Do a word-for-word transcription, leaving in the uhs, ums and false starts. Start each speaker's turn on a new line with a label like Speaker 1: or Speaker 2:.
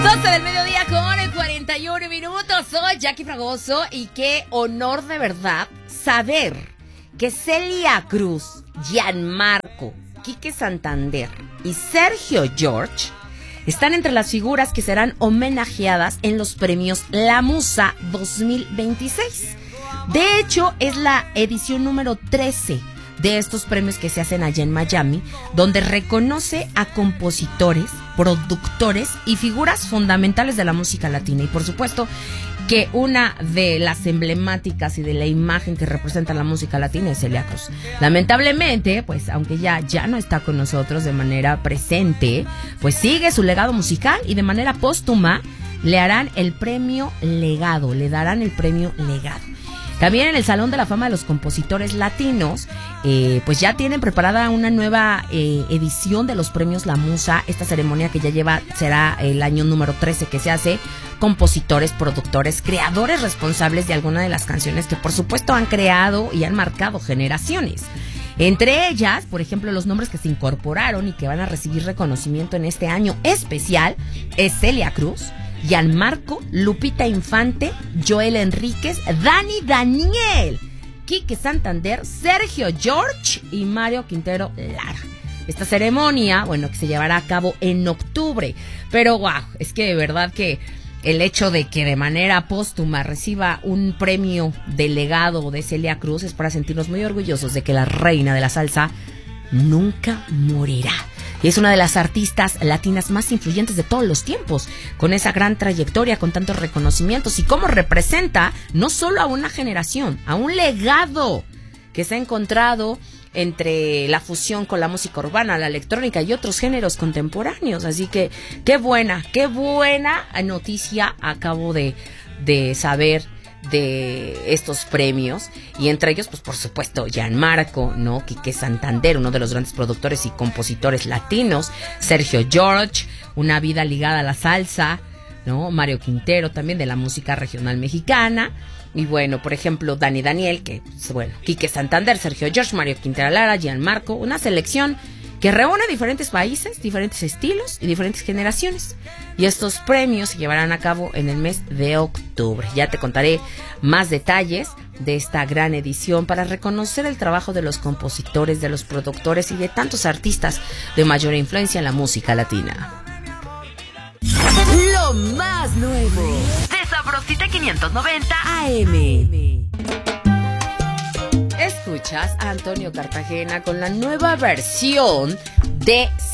Speaker 1: doce del mediodía con cuarenta y uno minutos. Soy Jackie Fragoso y qué honor de verdad saber que Celia Cruz, Gianmarco, Quique Santander y Sergio George están entre las figuras que serán homenajeadas en los premios La Musa dos mil veintiséis. De hecho, es la edición número trece de estos premios que se hacen allá en Miami, donde reconoce a compositores, productores y figuras fundamentales de la música latina. Y por supuesto que una de las emblemáticas y de la imagen que representa la música latina es Celia Cruz. Lamentablemente, pues aunque ya, ya no está con nosotros de manera presente, pues sigue su legado musical y de manera póstuma le harán el premio Legado, le darán el premio Legado. También en el Salón de la Fama de los Compositores Latinos, eh, pues ya tienen preparada una nueva eh, edición de los premios La Musa. Esta ceremonia que ya lleva, será el año número trece que se hace. Compositores, productores, creadores responsables de alguna de las canciones que por supuesto han creado y han marcado generaciones. Entre ellas, por ejemplo, los nombres que se incorporaron y que van a recibir reconocimiento en este año especial es Celia Cruz, Gianmarco, Lupita Infante, Joel Enríquez, Dani Daniel, Quique Santander, Sergio George y Mario Quintero Lara. Esta ceremonia, bueno, que se llevará a cabo en octubre. Pero wow, es que de verdad que el hecho de que de manera póstuma reciba un premio de legado de Celia Cruz es para sentirnos muy orgullosos de que la reina de la salsa nunca morirá. Y es una de las artistas latinas más influyentes de todos los tiempos, con esa gran trayectoria, con tantos reconocimientos y cómo representa no solo a una generación, a un legado que se ha encontrado entre la fusión con la música urbana, la electrónica y otros géneros contemporáneos. Así que qué buena, qué buena noticia acabo de, de saber de estos premios, y entre ellos pues por supuesto Gianmarco, ¿no? Quique Santander, uno de los grandes productores y compositores latinos, Sergio George, una vida ligada a la salsa, ¿no? Mario Quintero, también de la música regional mexicana. Y bueno, por ejemplo, Dani Daniel, que bueno, Quique Santander, Sergio George, Mario Quintero Lara, Gianmarco, una selección que reúne diferentes países, diferentes estilos y diferentes generaciones. Y estos premios se llevarán a cabo en el mes de octubre. Ya te contaré más detalles de esta gran edición para reconocer el trabajo de los compositores, de los productores y de tantos artistas de mayor influencia en la música latina.
Speaker 2: Lo más nuevo de Sabrosita quinientos noventa A M.
Speaker 1: Escuchas a Antonio Cartagena con la nueva versión de